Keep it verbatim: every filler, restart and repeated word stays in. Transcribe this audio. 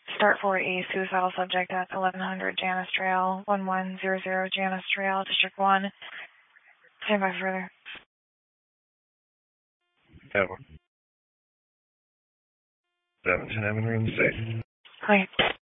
Start for a suicidal subject at eleven hundred Janice Trail, one one zero zero Janice Trail, District one. Stand by further. Tower. seven ten Avenue in the state. Hi.